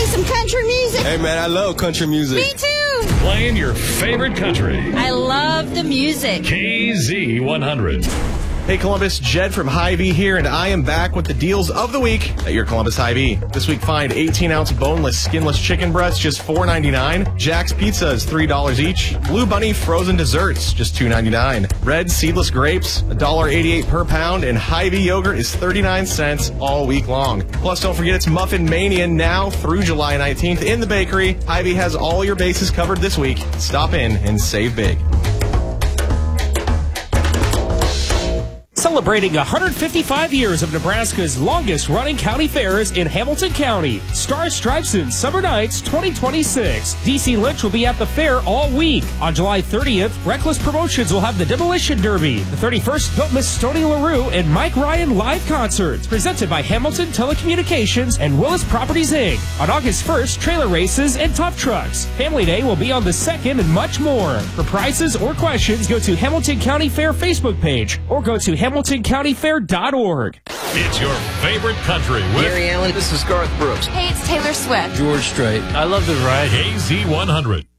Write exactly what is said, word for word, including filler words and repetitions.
me some country music. Hey, man, I love country music. Me too. Playing your favorite country. I love the music. K Z one hundred. Hey Columbus, Jed from Hy-Vee here, and I am back with the deals of the week at your Columbus Hy-Vee. This week, find eighteen ounce boneless, skinless chicken breasts, just four ninety-nine. Jack's Pizza is three dollars each. Blue Bunny frozen desserts, just two ninety-nine. Red seedless grapes, one dollar eighty-eight per pound, and Hy-Vee yogurt is thirty-nine cents all week long. Plus, don't forget it's Muffin Mania now through July nineteenth in the bakery. Hy-Vee has all your bases covered this week. Stop in and save big. Celebrating one hundred fifty-five years of Nebraska's longest-running county fairs in Hamilton County. Star Stripes and Summer Nights twenty twenty-six. D C Lynch will be at the fair all week. On July thirtieth, Reckless Promotions will have the Demolition Derby. The thirty-first, don't miss Stoney LaRue and Mike Ryan live concerts, presented by Hamilton Telecommunications and Willis Properties, Incorporated. On August first, trailer races and tough trucks. Family Day will be on the second and much more. For prices or questions, go to Hamilton County Fair Facebook page or go to Hamilton County Fair dot org. It's your favorite country with Gary Allen. This is Garth Brooks. Hey, it's Taylor Swift. George Strait. I love the ride. K Z one hundred.